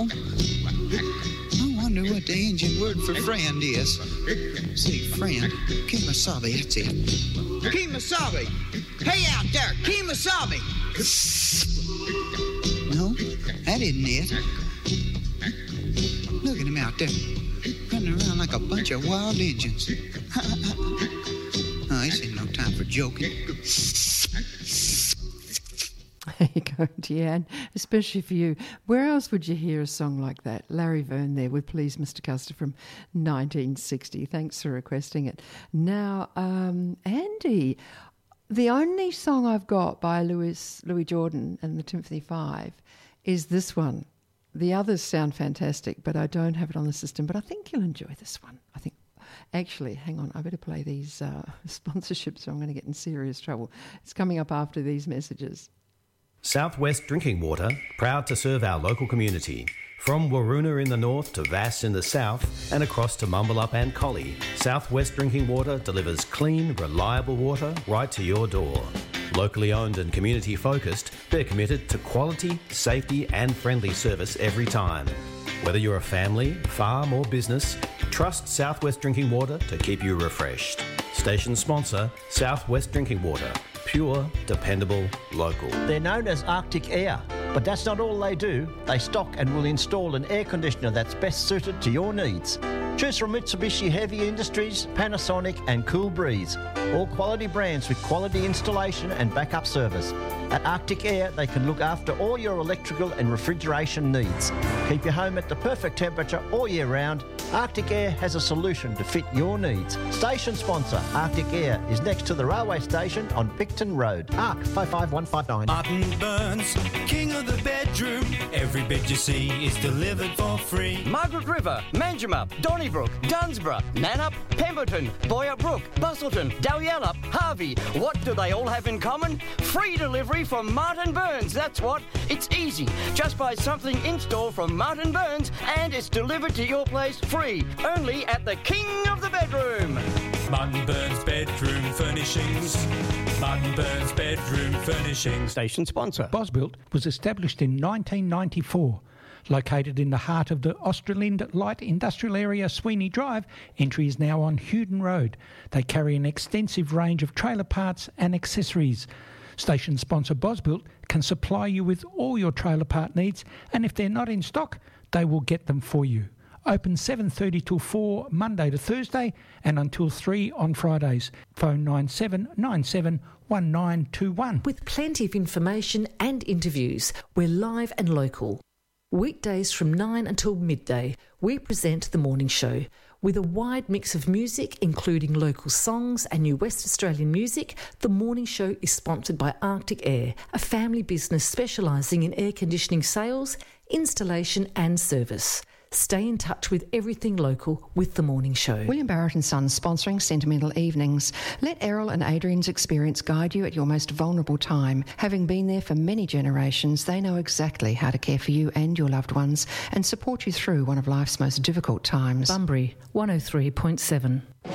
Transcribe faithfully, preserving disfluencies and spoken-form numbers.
I wonder what the Indian word for friend is. See, friend, Kemosabe, that's it. Kemosabe! Hey out there, Kemosabe! No, that isn't it. Look at him out there, running around like a bunch of wild Indians. Oh, this ain't no time for joking. There you go, Deanne, especially for you. Where else would you hear a song like that? Larry Verne there with Please Mister Custer from nineteen sixty. Thanks for requesting it. Now, um, Andy, the only song I've got by Louis, Louis Jordan and the Timothy Five is this one. The others sound fantastic, but I don't have it on the system. But I think you'll enjoy this one. I think, actually, hang on, I better play these uh, sponsorships or I'm going to get in serious trouble. It's coming up after these messages. Southwest Drinking Water, proud to serve our local community. From Waroona in the north to Vass in the south and across to Mumbalup and Collie, Southwest Drinking Water delivers clean, reliable water right to your door. Locally owned and community focused, they're committed to quality, safety and friendly service every time. Whether you're a family, farm or business, trust Southwest Drinking Water to keep you refreshed. Station sponsor, Southwest Drinking Water. Pure, dependable, local. They're known as Arctic Air, but that's not all they do. They stock and will install an air conditioner that's best suited to your needs. Choose from Mitsubishi Heavy Industries, Panasonic and Cool Breeze. All quality brands with quality installation and backup service. At Arctic Air, they can look after all your electrical and refrigeration needs. Keep your home at the perfect temperature all year round. Arctic Air has a solution to fit your needs. Station sponsor, Arctic Air, is next to the railway station on Picton Road. A R C five five one five nine. Martin Burns, king of the bedroom. Every bed you see is delivered for free. Margaret River, Manjimup, Donnybrook, Dunsborough, Nannup, Pemberton, Boyer Brook, Bustleton, Dalyalup, Harvey. What do they all have in common? Free delivery from Martin Burns, that's what. It's easy. Just buy something in-store from Martin Burns and it's delivered to your place free. Only at the king of the bedroom. Martin Burns Bedroom Furnishings. Martin Burns Bedroom Furnishings. Station sponsor. Bosbuilt was established in nineteen ninety-four. Located in the heart of the Australind Light Industrial Area, Sweeney Drive, entry is now on Hewden Road. They carry an extensive range of trailer parts and accessories. Station sponsor Bosbuilt can supply you with all your trailer part needs, and if they're not in stock, they will get them for you. Open seven thirty till four Monday to Thursday and until three on Fridays. Phone nine seven nine seven one nine two one. With plenty of information and interviews, we're live and local. Weekdays from nine until midday, we present The Morning Show. With a wide mix of music, including local songs and new West Australian music, The Morning Show is sponsored by Arctic Air, a family business specialising in air conditioning sales, installation and service. Stay in touch with everything local with The Morning Show. William Barrett and Sons sponsoring Sentimental Evenings. Let Errol and Adrian's experience guide you at your most vulnerable time. Having been there for many generations, they know exactly how to care for you and your loved ones and support you through one of life's most difficult times. Bunbury, one oh three point seven.